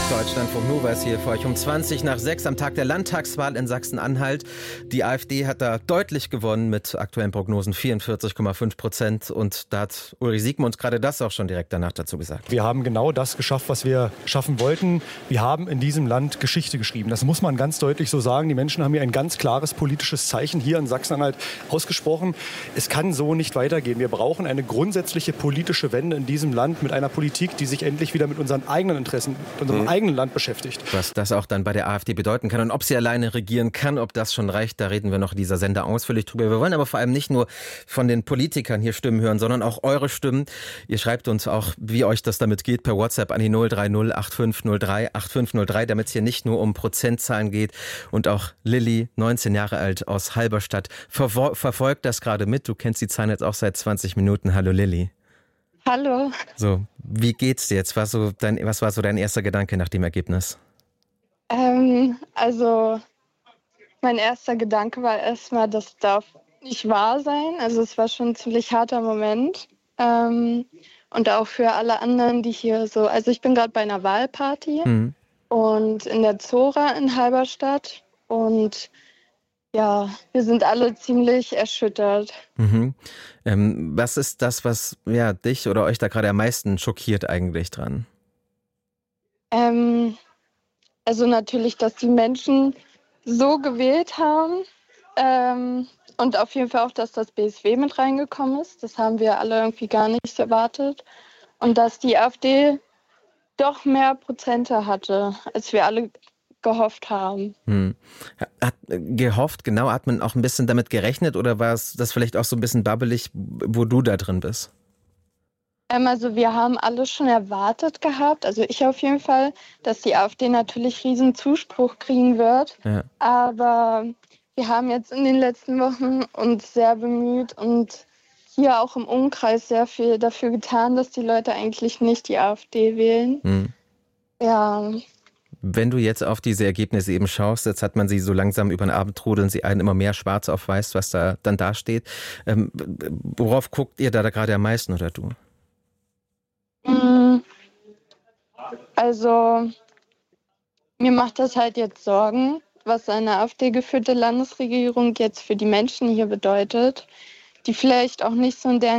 Deutschlandfunk Nova ist hier für euch um 5:20 am Tag der Landtagswahl in Sachsen-Anhalt. Die AfD hat da deutlich gewonnen mit aktuellen Prognosen 44,5%. Und da hat Ulrich Siegmund gerade das auch schon direkt danach dazu gesagt. Wir haben genau das geschafft, was wir schaffen wollten. Wir haben in diesem Land Geschichte geschrieben. Das muss man ganz deutlich so sagen. Die Menschen haben hier ein ganz klares politisches Zeichen hier in Sachsen-Anhalt ausgesprochen. Es kann so nicht weitergehen. Wir brauchen eine grundsätzliche politische Wende in diesem Land mit einer Politik, die sich endlich wieder mit unseren eigenen Interessen, unserem eigenen Land beschäftigt. Was das auch dann bei der AfD bedeuten kann und ob sie alleine regieren kann, ob das schon reicht, da reden wir noch in dieser Sender ausführlich drüber. Wir wollen aber vor allem nicht nur von den Politikern hier Stimmen hören, sondern auch eure Stimmen. Ihr schreibt uns auch, wie euch das damit geht, per WhatsApp an die 030 8503 8503, damit es hier nicht nur um Prozentzahlen geht. Und auch Lilly, 19 Jahre alt, aus Halberstadt, verfolgt das gerade mit. Du kennst die Zahlen jetzt auch seit 20 Minuten. Hallo Lilly. Hallo. So, wie geht's dir jetzt? Was war so dein erster Gedanke nach dem Ergebnis? Also mein erster Gedanke war erstmal, das darf nicht wahr sein. Also es war schon ein ziemlich harter Moment. Und auch für alle anderen, die hier so, also ich bin gerade bei einer Wahlparty und in der Zora in Halberstadt und ja, wir sind alle ziemlich erschüttert. Was ist das, was dich oder euch da gerade am meisten schockiert eigentlich dran? Also natürlich, dass die Menschen so gewählt haben und auf jeden Fall auch, dass das BSW mit reingekommen ist. Das haben wir alle irgendwie gar nicht erwartet. Und dass die AfD doch mehr Prozente hatte, als wir alle gehofft haben. Hat gehofft, genau, hat man auch ein bisschen damit gerechnet oder war es das vielleicht auch so ein bisschen babbelig, wo du da drin bist? Also wir haben alle schon erwartet gehabt, also ich auf jeden Fall, dass die AfD natürlich riesen Zuspruch kriegen wird. Ja. Aber wir haben jetzt in den letzten Wochen uns sehr bemüht und hier auch im Umkreis sehr viel dafür getan, dass die Leute eigentlich nicht die AfD wählen. Ja. Wenn du jetzt auf diese Ergebnisse eben schaust, jetzt hat man sie so langsam über den Abend trudeln sie ein, immer mehr schwarz auf weiß, was da dann dasteht. Worauf guckt ihr da gerade am meisten oder du? Also mir macht das halt jetzt Sorgen, was eine AfD-geführte Landesregierung jetzt für die Menschen hier bedeutet, die vielleicht auch nicht so in deren